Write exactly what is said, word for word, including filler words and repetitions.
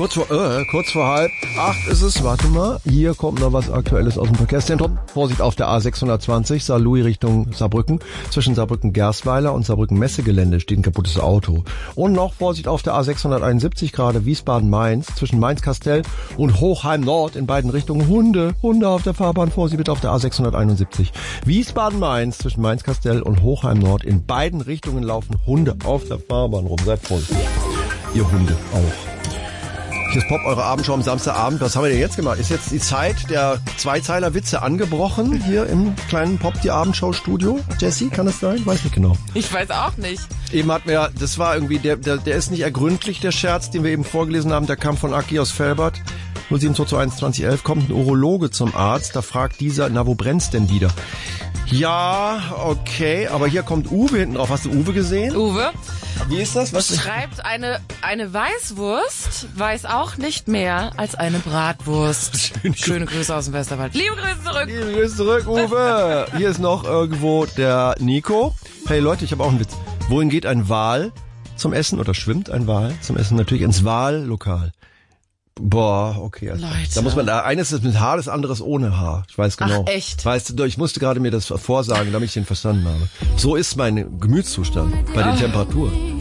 Kurz vor, äh, kurz vor halb acht ist es, warte mal, hier kommt noch was Aktuelles aus dem Verkehrszentrum. Vorsicht auf der A sechshundertzwanzig, Saarlouis Richtung Saarbrücken. Zwischen Saarbrücken-Gersweiler und Saarbrücken-Messegelände steht ein kaputtes Auto. Und noch Vorsicht auf der A sechshunderteinundsiebzig, gerade Wiesbaden-Mainz, zwischen Mainz-Kastell und Hochheim-Nord in beiden Richtungen. Hunde, Hunde auf der Fahrbahn, Vorsicht bitte auf der A sechshunderteinundsiebzig. Wiesbaden-Mainz zwischen Mainz-Kastell und Hochheim-Nord in beiden Richtungen laufen Hunde auf der Fahrbahn rum. Seid vorsichtig. Ihr Hunde auch. Hier ist Pop, eure Abendshow am Samstagabend. Was haben wir denn jetzt gemacht? Ist jetzt die Zeit der Zweizeiler-Witze angebrochen hier im kleinen Pop, die Abendshow-Studio? Jessie, kann das sein? Weiß nicht genau. Ich weiß auch nicht. Eben hatten wir, das war irgendwie, der, der, der ist nicht ergründlich, der Scherz, den wir eben vorgelesen haben. Der kam von Aki aus Velbert. null sieben zwei zwei eins zwanzig elf kommt ein Urologe zum Arzt. Da fragt dieser, na, wo brennt's denn wieder? Ja, okay, aber hier kommt Uwe hinten drauf. Hast du Uwe gesehen? Uwe? Wie ist das? Was schreibt, eine, eine Weißwurst weiß auch nicht mehr als eine Bratwurst. Schöne, Schöne Grüße aus dem Westerwald. Liebe Grüße zurück. Liebe Grüße zurück, Uwe. Hier ist noch irgendwo der Nico. Hey Leute, ich habe auch einen Witz. Wohin geht ein Wal zum Essen oder schwimmt ein Wal zum Essen? Natürlich ins Wahllokal. Boah, okay. Also Leute. Da muss man, da eines ist mit Haar, das andere ist ohne Haar. Ich weiß genau. Ach, echt? Weißt du, ich musste gerade mir das vorsagen, damit ich den verstanden habe. So ist mein Gemütszustand bei den Temperaturen.